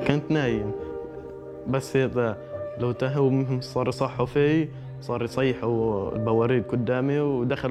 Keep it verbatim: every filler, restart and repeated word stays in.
كنت نايم، بس إذا لو تهوا صار يصحوا في، صار يصيحوا البواريق قدامي ودخلوا